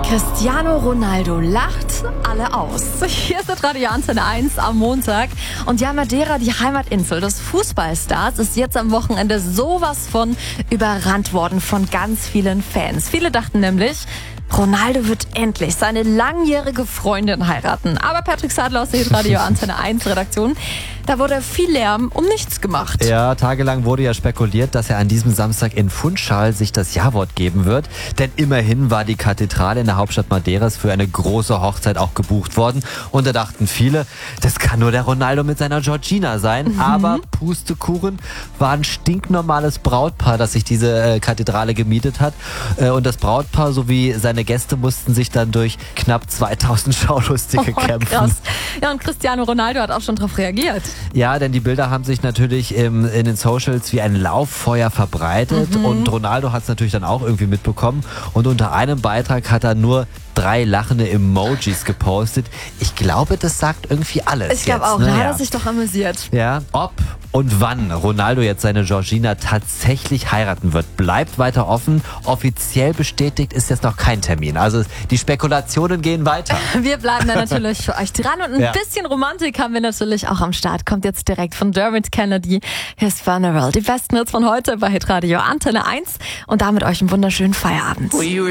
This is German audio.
Cristiano Ronaldo lacht alle aus. Hier ist das Radio Antenne 1 am Montag. Und ja, Madeira, die Heimatinsel des Fußballstars, ist jetzt am Wochenende sowas von überrannt worden von ganz vielen Fans. Viele dachten nämlich, Ronaldo wird endlich seine langjährige Freundin heiraten. Aber Patrick Sadler aus der Radio Antenne 1 Redaktion, da wurde viel Lärm um nichts gemacht. Ja, tagelang wurde ja spekuliert, dass er an diesem Samstag in Funchal sich das Ja-Wort geben wird. Denn immerhin war die Kathedrale in der Hauptstadt Madeiras für eine große Hochzeit auch gebucht worden. Und da dachten viele, das kann nur der Ronaldo mit seiner Georgina sein. Aber Pustekuchen war ein stinknormales Brautpaar, das sich diese Kathedrale gemietet hat. Und das Brautpaar sowie seine Gäste mussten sich dann durch knapp 2000 Schaulustige kämpfen. Krass. Ja, und Cristiano Ronaldo hat auch schon darauf reagiert. Ja, denn die Bilder haben sich natürlich in den Socials wie ein Lauffeuer verbreitet. Und Ronaldo hat es natürlich dann auch irgendwie mitbekommen. Und unter einem Beitrag hat er nur 3 lachende Emojis gepostet. Ich glaube, das sagt irgendwie alles. Ich glaube auch, ne? da hat er sich doch amüsiert. Ja, ob und wann Ronaldo jetzt seine Georgina tatsächlich heiraten wird, bleibt weiter offen. Offiziell bestätigt ist jetzt noch kein Termin. Also die Spekulationen gehen weiter. Wir bleiben da natürlich für euch dran und ein bisschen Romantik haben wir natürlich auch am Start. Kommt jetzt direkt von Dermot Kennedy. Hier ist Funeral. Die besten Hits von heute bei Hitradio Antenne 1 und damit euch einen wunderschönen Feierabend.